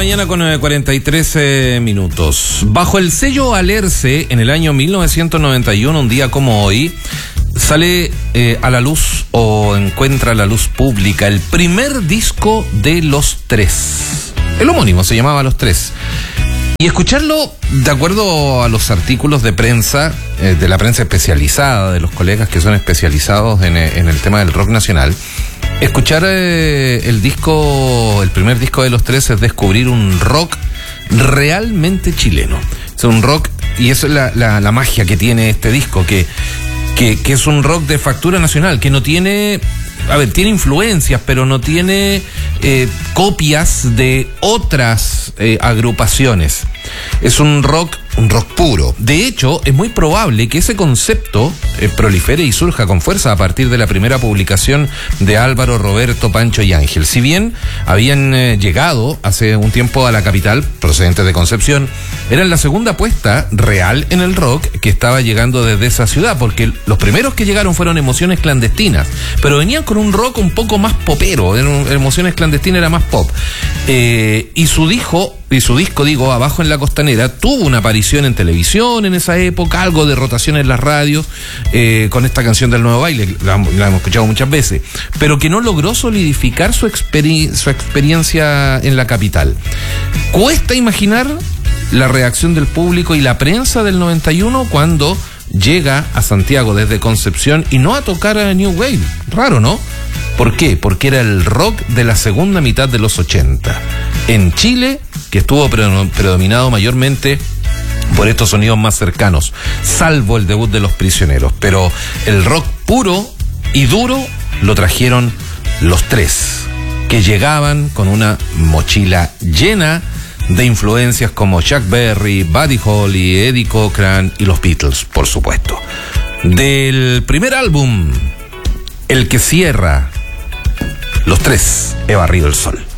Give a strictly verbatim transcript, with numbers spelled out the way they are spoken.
mañana con cuarenta y tres eh, minutos. Bajo el sello Alerce, en el año mil novecientos noventa y uno, un día como hoy, sale eh, a la luz o encuentra la luz pública el primer disco de Los Tres. El homónimo se llamaba Los Tres. Y escucharlo, de acuerdo a los artículos de prensa, eh, de la prensa especializada, de los colegas que son especializados en, en el tema del rock nacional, escuchar eh, el disco, el primer disco de Los Tres es descubrir un rock realmente chileno. Es un rock, y eso es la, la, la magia que tiene este disco, que, que, que es un rock de factura nacional, que no tiene... A ver, tiene influencias, pero no tiene eh, copias de otras eh, agrupaciones. Es un rock, un rock puro. De hecho, es muy probable que ese concepto eh, prolifere y surja con fuerza a partir de la primera publicación de Álvaro, Roberto, Pancho y Ángel. Si bien habían eh, llegado hace un tiempo a la capital, procedentes de Concepción, eran la segunda apuesta real en el rock que estaba llegando desde esa ciudad, porque los primeros que llegaron fueron Emociones Clandestinas, pero venían con un rock un poco más popero. Emociones Clandestinas era más pop. Eh, y su disco, y su disco, digo, Abajo en la Costanera, tuvo una aparición en televisión en esa época, algo de rotación en las radios, eh, con esta canción del Nuevo Baile, la, la hemos escuchado muchas veces, pero que no logró solidificar su, experi- su experiencia en la capital. Cuesta imaginar la reacción del público y la prensa del noventa y uno cuando llega a Santiago desde Concepción y no a tocar a New Wave. Raro, ¿no? ¿Por qué? Porque era el rock de la segunda mitad de los ochenta. En Chile, que estuvo predominado mayormente por estos sonidos más cercanos, salvo el debut de Los Prisioneros. Pero el rock puro y duro lo trajeron Los Tres, que llegaban con una mochila llena de influencias como Chuck Berry, Buddy Holly, Eddie Cochran y los Beatles, por supuesto. Del primer álbum, el que cierra, Los Tres, he barrido el sol.